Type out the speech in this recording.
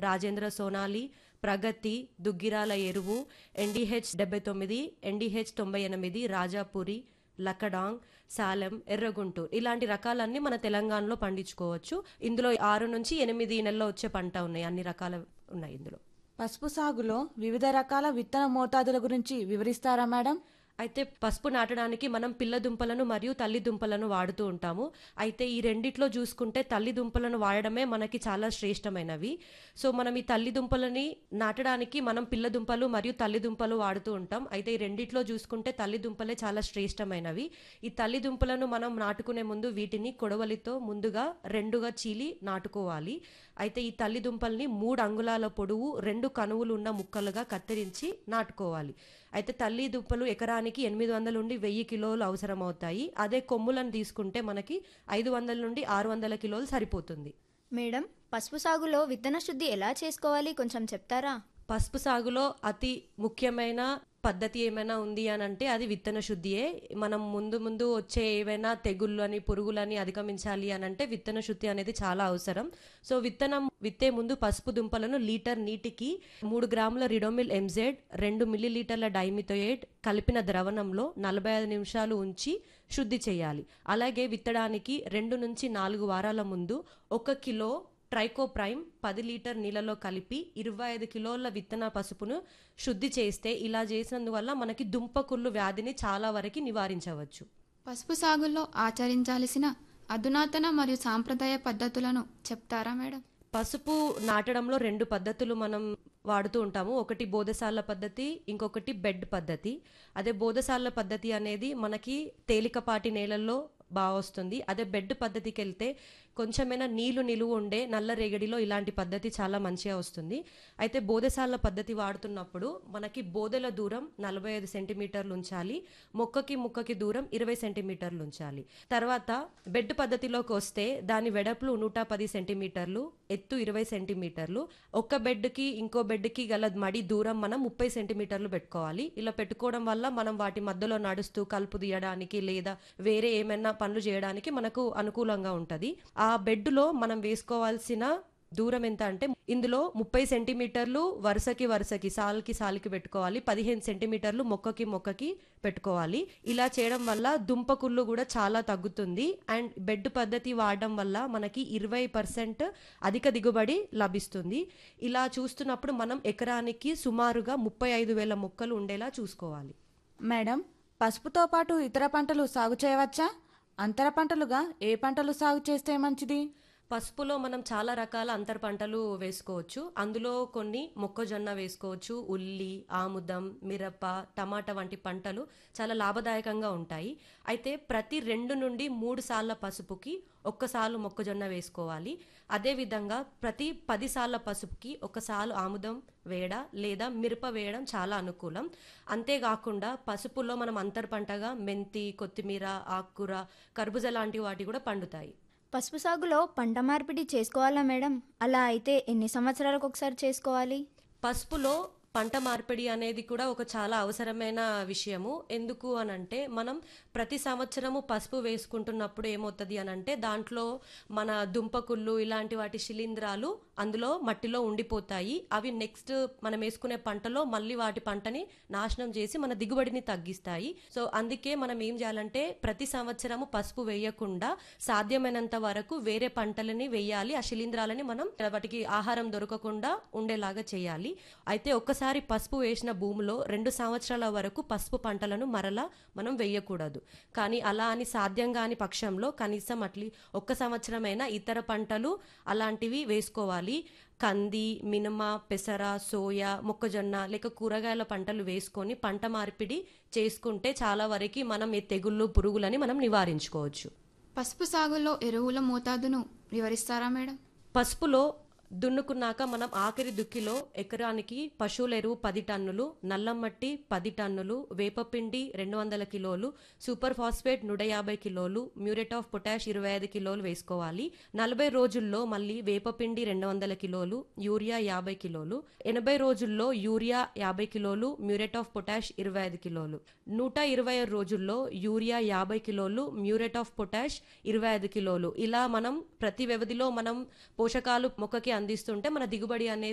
రాజేంద్ర సోనాలి, ప్రగతి, దుగ్గిరాల ఎరువు, ఎన్డీహెచ్ 79, ఎన్డీహెచ్ 98, రాజాపురి, లకడాంగ్, సాలెం, ఎర్రగుంటూరు ఇలాంటి రకాలన్నీ మన తెలంగాణలో పండించుకోవచ్చు. ఇందులో 6 నుంచి 8 నెలల్లో వచ్చే పంట ఉన్నాయి, అన్ని రకాల ఉన్నాయి ఇందులో. పసుపు సాగులో వివిధ రకాల విత్తన మోతాదుల గురించి వివరిస్తారా మేడం? అయితే పసుపు నాటడానికి మనం పిల్ల దుంపలను మరియు తల్లి దుంపలను వాడుతూ ఉంటాము. అయితే ఈ రెండిట్లో చూసుకుంటే తల్లి దుంపలను వాడడమే మనకి చాలా శ్రేష్టమైనవి. సో మనం ఈ తల్లి దుంపలని నాటడానికి మనం పిల్ల దుంపలు మరియు తల్లి దుంపలు వాడుతూ ఉంటాం. అయితే ఈ రెండిట్లో చూసుకుంటే తల్లి దుంపలే చాలా శ్రేష్టమైనవి. ఈ తల్లి దుంపలను మనం నాటుకునే ముందు వీటిని కొడవలితో ముందుగా రెండుగా చీలి నాటుకోవాలి. అయితే ఈ తల్లి దుంపల్ని 3 అంగుళాల పొడవు 2 కనువులు ఉన్న ముక్కలుగా కత్తిరించి నాటుకోవాలి. అయితే తల్లి దుంపలు ఎకరానికి 800 నుండి 1000 కిలోలు అవసరం అవుతాయి. అదే కొమ్ములను తీసుకుంటే మనకి 500 నుండి 600 కిలోలు సరిపోతుంది. మేడం, పసుపు సాగులో విత్తన శుద్ధి ఎలా చేసుకోవాలి కొంచెం చెప్తారా? పసుపు సాగులో అతి ముఖ్యమైన పద్ధతి ఏమైనా ఉంది అని అంటే అది విత్తన శుద్ధియే. మనం ముందు వచ్చే ఏవైనా తెగుళ్ళని పురుగులని అధిగమించాలి అని అంటే విత్తన శుద్ధి అనేది చాలా అవసరం. సో విత్తనం విత్తే ముందు పసుపు దుంపలను లీటర్ నీటికి 3 గ్రాముల రిడోమిల్ ఎంజెడ్, 2 మిల్లీలీటర్ల డైమిథోయేట్ కలిపిన ద్రవణంలో 45 నిమిషాలు ఉంచి శుద్ధి చేయాలి. అలాగే విత్తడానికి 2 నుంచి 4 వారాల ముందు 1 కిలో ట్రైకోప్రైమ్ 10 లీటర్ నీళ్ళలో కలిపి 25 కిలోల విత్తన పసుపును శుద్ధి చేస్తే ఇలా చేసినందువల్ల మనకి దుంపకుళ్ళు వ్యాధిని చాలా వరకు నివారించవచ్చు. పసుపు సాగులో ఆచరించాల్సిన అధునాతన మరియు సాంప్రదాయ పద్ధతులను చెప్తారా మేడం? పసుపు నాటడంలో 2 పద్ధతులు మనం వాడుతూ ఉంటాము. ఒకటి బోదసాల పద్ధతి, ఇంకొకటి బెడ్ పద్ధతి. అదే బోదసాల పద్ధతి అనేది మనకి తేలికపాటి నేలల్లో బాగా వస్తుంది. అదే బెడ్ పద్ధతికి వెళ్తే కొంచెమైనా నీళ్లు నిలువ ఉండే నల్ల రేగడిలో ఇలాంటి పద్ధతి చాలా మంచిగా వస్తుంది. అయితే బోదెసాల పద్ధతి వాడుతున్నప్పుడు మనకి బోదెల దూరం 45 సెంటీమీటర్లు ఉంచాలి, మొక్కకి దూరం 20 సెంటీమీటర్లు ఉంచాలి. తర్వాత బెడ్ పద్ధతిలోకి వస్తే దాని వెడపులు 110 సెంటీమీటర్లు, ఎత్తు 20 సెంటీమీటర్లు, ఒక్క బెడ్కి ఇంకో బెడ్కి గల మడి దూరం మనం 30 సెంటీమీటర్లు పెట్టుకోవాలి. ఇలా పెట్టుకోవడం వల్ల మనం వాటి మధ్యలో నడుస్తూ కలుపు తీయడానికి లేదా వేరే ఏమైనా పనులు చేయడానికి మనకు అనుకూలంగా ఉంటుంది. ఆ బెడ్లో మనం వేసుకోవాల్సిన దూరం ఎంత అంటే ఇందులో 30 సెంటీమీటర్లు వరుసకి సాలుకి పెట్టుకోవాలి, 15 సెంటీమీటర్లు మొక్కకి పెట్టుకోవాలి. ఇలా చేయడం వల్ల దుంపకుళ్ళు కూడా చాలా తగ్గుతుంది. అండ్ బెడ్ పద్ధతి వాడడం వల్ల మనకి 20% అధిక దిగుబడి లభిస్తుంది. ఇలా చూస్తున్నప్పుడు మనం ఎకరానికి సుమారుగా 35,000 మొక్కలు ఉండేలా చూసుకోవాలి. మేడం, పసుపుతో పాటు ఇతర పంటలు సాగు చేయవచ్చా? అంతర పంటలుగా ఏ పంటలు సాగు చేస్తే మంచిది? పసుపులో మనం చాలా రకాల అంతర పంటలు వేసుకోవచ్చు. అందులో కొన్ని మొక్కజొన్న వేసుకోవచ్చు, ఉల్లి, ఆముదం, మిరప, టమాటా వంటి పంటలు చాలా లాభదాయకంగా ఉంటాయి. అయితే ప్రతి 2 నుండి 3 సార్ల పసుపుకి 1 సాలు మొక్కజొన్న వేసుకోవాలి. అదేవిధంగా ప్రతి 10 సార్ల పసుపుకి 1 సాలు ఆముదం వేయడం లేదా మిరప వేయడం చాలా అనుకూలం. అంతేకాకుండా పసుపులో మనం అంతర పంటగా మెంతి, కొత్తిమీర, ఆకుకూర, కర్బూజా లాంటి వాటి కూడా పండుతాయి. పసుపు సాగులో పంట మార్పిడి చేసుకోవాలా మేడం? అలా అయితే ఎన్ని సంవత్సరాలకు ఒకసారి చేసుకోవాలి? పసుపులో పంట మార్పిడి అనేది కూడా ఒక చాలా అవసరమైన విషయము. ఎందుకు అనంటే మనం ప్రతి సంవత్సరము పసుపు వేసుకుంటున్నప్పుడు ఏమవుతుంది అనంటే దాంట్లో మన దుంపకుళ్ళు ఇలాంటి వాటి శిలీంధ్రాలు అందులో మట్టిలో ఉండిపోతాయి. అవి నెక్స్ట్ మనం వేసుకునే పంటలో మళ్ళీ వాటి పంటని నాశనం చేసి మన దిగుబడిని తగ్గిస్తాయి. సో అందుకే మనం ఏం చేయాలంటే ప్రతి సంవత్సరము పసుపు వేయకుండా సాధ్యమైనంత వరకు వేరే పంటలని వేయాలి. ఆ శిలీంధ్రాలని మనం వాటికి ఆహారం దొరకకుండా ఉండేలాగా చేయాలి. అయితే ఒక్కసారి పసుపు వేసిన భూమిలో 2 సంవత్సరాల వరకు పసుపు పంటలను మరలా మనం వేయకూడదు. కానీ అలా అని సాధ్యం కాని పక్షంలో కనీసం 1 సంవత్సరమైనా ఇతర పంటలు అలాంటివి వేసుకోవాలి. కంది, మినుమ, పెసర, సోయా, మొక్కజొన్న లేక కూరగాయల పంటలు వేసుకొని పంట మార్పిడి చేసుకుంటే చాలా వరకు మనం ఈ తెగుళ్ళు పురుగులని మనం నివారించుకోవచ్చు. పసుపు సాగులో ఎరువుల మోతాదును వివరిస్తారా మేడం? పసుపులో దున్నుకున్నాక మనం ఆఖరి దుక్కిలో ఎకరానికి పశువుల ఎరువు 10 టన్నులు, నల్ల మట్టి 10 టన్నులు, వేపపిండి 200 కిలోలు, సూపర్ ఫాస్ఫేట్ 150 కిలోలు, మ్యూరేట్ ఆఫ్ పొటాష్ 25 కిలోలు వేసుకోవాలి. 40 రోజుల్లో మళ్ళీ వేపపిండి 200 కిలోలు, యూరియా 50 కిలోలు, 80 రోజుల్లో యూరియా 50 కిలోలు, మ్యూరేట్ ఆఫ్ పొటాష్ 25 కిలోలు, 120 రోజుల్లో యూరియా 50 కిలోలు, మ్యూరేట్ ఆఫ్ పొటాష్ 25 కిలోలు. ఇలా మనం ప్రతి వ్యవధిలో మనం పోషకాలు మొక్కకి అందిస్తుంటే మన దిగుబడి అనేది